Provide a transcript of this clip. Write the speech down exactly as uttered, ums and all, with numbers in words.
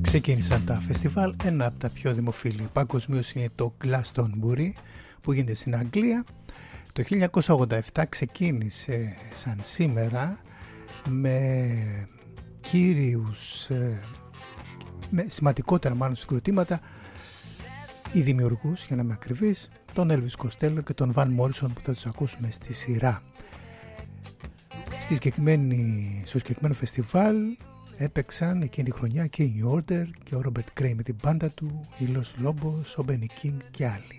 ξεκίνησαν τα φεστιβάλ. Ένα από τα πιο δημοφιλή παγκοσμίως είναι το Glastonbury που γίνεται στην Αγγλία. Το χίλια εννιακόσια ογδόντα επτά ξεκίνησε σαν σήμερα με κύριους, με σημαντικότερα μάλλον συγκροτήματα, οι δημιουργούς, για να είμαι ακριβής, τον Elvis Costello και τον Van Morrison, που θα τους ακούσουμε στη σειρά. Στη συγκεκριμένη, στο συγκεκριμένο φεστιβάλ έπαιξαν εκείνη τη χρονιά και η New Order και ο Robert Cray με την μπάντα του, η Los Lobos, ο Benny King και άλλοι.